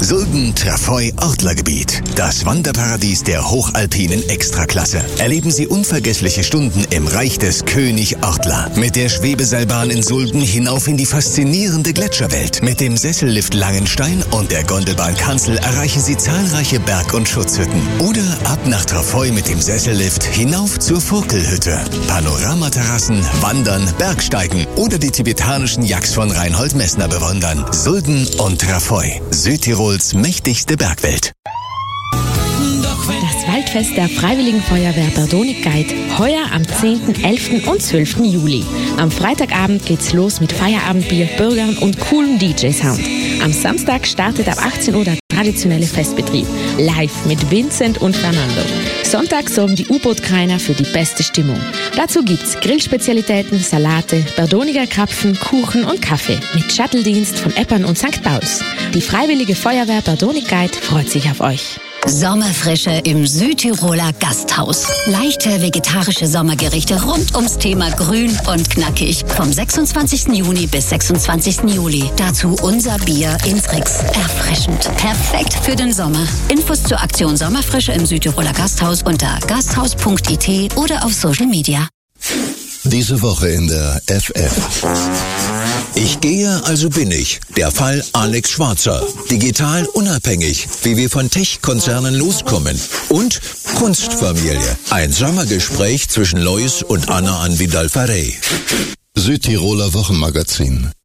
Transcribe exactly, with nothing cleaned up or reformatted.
Sulden-Trafoi-Ortlergebiet. Das Wanderparadies der hochalpinen Extraklasse. Erleben Sie unvergessliche Stunden im Reich des König Ortler. Mit der Schwebeseilbahn in Sulden hinauf in die faszinierende Gletscherwelt. Mit dem Sessellift Langenstein und der Gondelbahn Kanzel erreichen Sie zahlreiche Berg- und Schutzhütten. Oder ab nach Trafoi mit dem Sessellift hinauf zur Vogtelhütte. Panoramaterrassen, Wandern, Bergsteigen oder die tibetanischen Yaks von Reinhold Messner bewundern. Sulden und Trafoi. Südtirols mächtigste Bergwelt. Das Waldfest der Freiwilligen Feuerwehr Berdonig Guide. Heuer am zehnten, elften und zwölften Juli. Am Freitagabend geht's los mit Feierabendbier, Burgern und coolem D J-Sound. Am Samstag startet ab achtzehn Uhr der traditionelle Festbetrieb. Live mit Vincent und Fernando. Sonntag sorgen die U-Boot-Kreiner für die beste Stimmung. Dazu gibt's Grillspezialitäten, Salate, Berdoniger Krapfen, Kuchen und Kaffee. Mit Shuttle-Dienst von Eppern und Sankt Pauls. Die Freiwillige Feuerwehr Berdonig Guide freut sich auf euch. Sommerfrische im Südtiroler Gasthaus. Leichte vegetarische Sommergerichte rund ums Thema Grün und knackig. Vom sechsundzwanzigsten Juni bis sechsundzwanzigsten Juli. Dazu unser Bier Intrix. Erfrischend. Perfekt für den Sommer. Infos zur Aktion Sommerfrische im Südtiroler Gasthaus unter gasthaus punkt it oder auf Social Media. Diese Woche in der F F. Ich gehe, also bin ich. Der Fall Alex Schwarzer. Digital unabhängig, wie wir von Tech-Konzernen loskommen. Und Kunstfamilie. Ein Sommergespräch zwischen Lois und Anna Anvidal-Farey. Südtiroler Wochenmagazin.